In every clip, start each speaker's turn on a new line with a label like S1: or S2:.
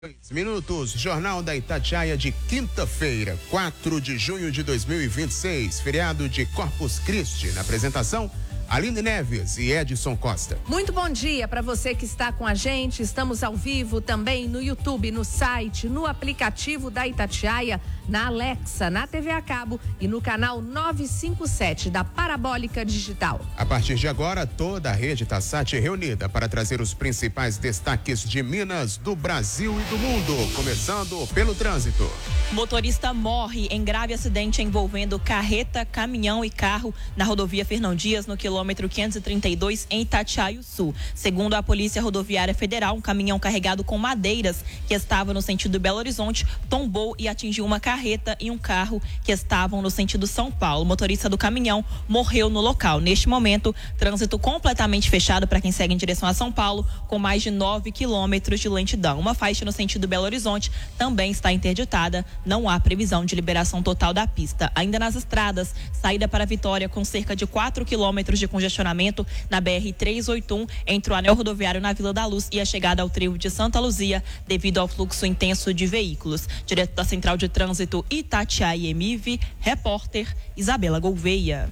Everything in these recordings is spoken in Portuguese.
S1: Minutos, Jornal da Itatiaia de quinta-feira, 4 de junho de 2026, feriado de Corpus Christi. Na apresentação, Aline Neves e Edson Costa.
S2: Muito bom dia para você que está com a gente. Estamos ao vivo também no YouTube, no site, no aplicativo da Itatiaia, na Alexa, na TV a cabo e no canal 957 da Parabólica Digital.
S1: A partir de agora, toda a rede Tassat reunida para trazer os principais destaques de Minas, do Brasil e do mundo. Começando pelo trânsito.
S3: Motorista morre em grave acidente envolvendo carreta, caminhão e carro na rodovia Fernão Dias, no quilômetro 532, em Itatiaia Sul. Segundo a Polícia Rodoviária Federal, um caminhão carregado com madeiras que estava no sentido Belo Horizonte tombou e atingiu uma carreta e um carro que estavam no sentido São Paulo. O motorista do caminhão morreu no local. Neste momento, trânsito completamente fechado para quem segue em direção a São Paulo, com mais de 9 quilômetros de lentidão. Uma faixa no sentido Belo Horizonte também está interditada. Não há previsão de liberação total da pista. Ainda nas estradas, saída para Vitória com cerca de 4 quilômetros de congestionamento na BR-381 entre o anel rodoviário na Vila da Luz e a chegada ao trevo de Santa Luzia, devido ao fluxo intenso de veículos. Direto da Central de Trânsito Itatiaia Emive, repórter Isabela Gouveia.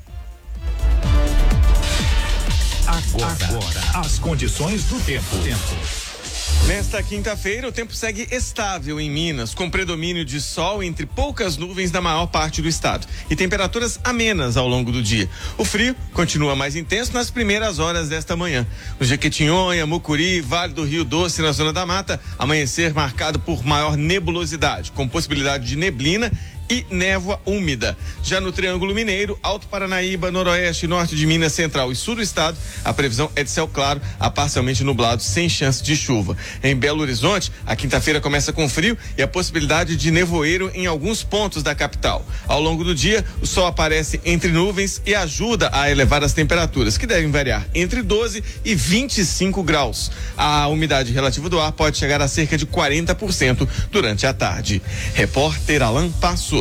S4: Agora, as condições do tempo.
S5: Nesta quinta-feira, o tempo segue estável em Minas, com predomínio de sol entre poucas nuvens na maior parte do estado e temperaturas amenas ao longo do dia. O frio continua mais intenso nas primeiras horas desta manhã. No Jequitinhonha, Mucuri, Vale do Rio Doce, na Zona da Mata, amanhecer marcado por maior nebulosidade, com possibilidade de neblina e névoa úmida. Já no Triângulo Mineiro, Alto Paranaíba, Noroeste, Norte de Minas, Central e Sul do estado, a previsão é de céu claro a parcialmente nublado, sem chance de chuva. Em Belo Horizonte, a quinta-feira começa com frio e a possibilidade de nevoeiro em alguns pontos da capital. Ao longo do dia, o sol aparece entre nuvens e ajuda a elevar as temperaturas, que devem variar entre 12 e 25 graus. A umidade relativa do ar pode chegar a cerca de 40% durante a tarde. Repórter Alan Passos.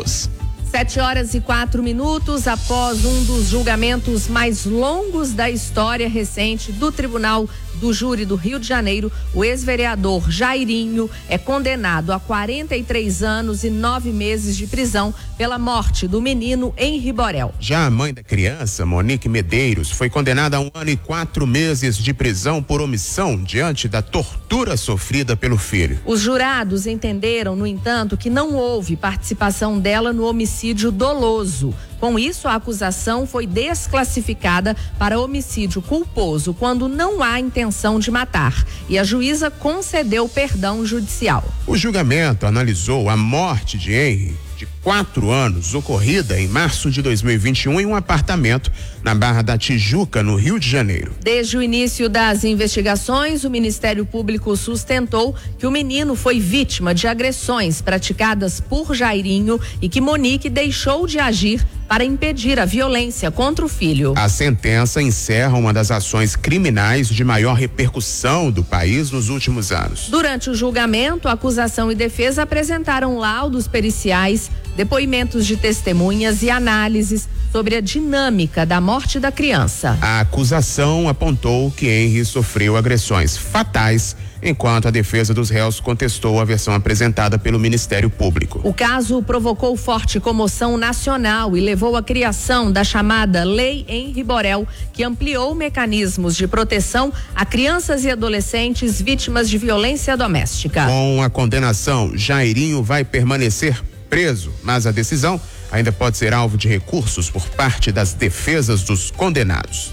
S2: 7h04, após um dos julgamentos mais longos da história recente do Tribunal do Júri do Rio de Janeiro, o ex-vereador Jairinho é condenado a 43 anos e 9 meses de prisão pela morte do menino Henri Borel.
S1: Já a mãe da criança, Monique Medeiros, foi condenada a 1 ano e 4 meses de prisão por omissão diante da tortura sofrida pelo filho.
S2: Os jurados entenderam, no entanto, que não houve participação dela no homicídio doloso. Com isso, a acusação foi desclassificada para homicídio culposo quando não há intenção de matar, e a juíza concedeu perdão judicial.
S1: O julgamento analisou a morte de Henri, de 4 anos, ocorrida em março de 2021 em um apartamento na Barra da Tijuca, no Rio de Janeiro.
S2: Desde o início das investigações, o Ministério Público sustentou que o menino foi vítima de agressões praticadas por Jairinho e que Monique deixou de agir para impedir a violência contra o filho.
S1: A sentença encerra uma das ações criminais de maior repercussão do país nos últimos anos.
S2: Durante o julgamento, a acusação e defesa apresentaram laudos periciais, depoimentos de testemunhas e análises sobre a dinâmica da morte da criança.
S1: A acusação apontou que Henri sofreu agressões fatais, enquanto a defesa dos réus contestou a versão apresentada pelo Ministério Público.
S2: O caso provocou forte comoção nacional e levou à criação da chamada Lei Henri Borel, que ampliou mecanismos de proteção a crianças e adolescentes vítimas de violência doméstica.
S1: Com a condenação, Jairinho vai permanecer preso, mas a decisão ainda pode ser alvo de recursos por parte das defesas dos condenados.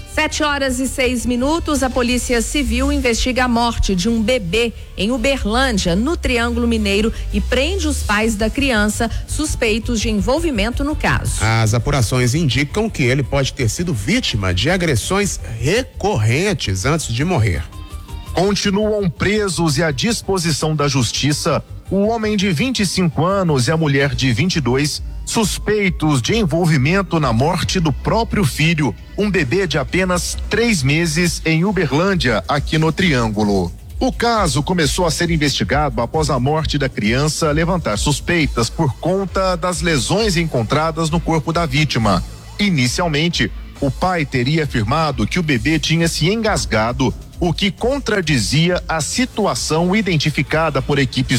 S2: 7h06, a Polícia Civil investiga a morte de um bebê em Uberlândia, no Triângulo Mineiro, e prende os pais da criança suspeitos de envolvimento no caso.
S1: As apurações indicam que ele pode ter sido vítima de agressões recorrentes antes de morrer.
S4: Continuam presos e à disposição da justiça o homem de 25 anos e a mulher de 22, suspeitos de envolvimento na morte do próprio filho, um bebê de apenas 3 meses em Uberlândia, aqui no Triângulo. O caso começou a ser investigado após a morte da criança levantar suspeitas por conta das lesões encontradas no corpo da vítima. Inicialmente, O pai teria afirmado que o bebê tinha se engasgado, o que contradizia a situação identificada por equipes